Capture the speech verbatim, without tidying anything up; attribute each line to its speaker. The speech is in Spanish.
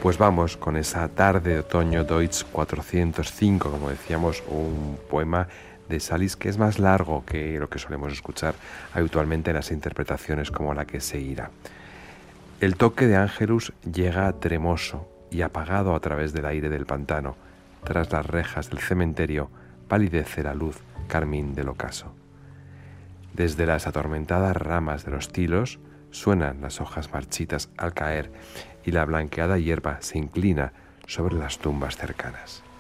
Speaker 1: Pues vamos con esa tarde de otoño Deutsch cuatrocientos cinco, como decíamos, un poema de Salis que es más largo que lo que solemos escuchar habitualmente en las interpretaciones como la que seguirá. El toque de Ángelus llega tremoso y apagado a través del aire del pantano. Tras las rejas del cementerio palidece la luz carmín del ocaso. Desde las atormentadas ramas de los tilos suenan las hojas marchitas al caer y la blanqueada hierba se inclina sobre las tumbas cercanas.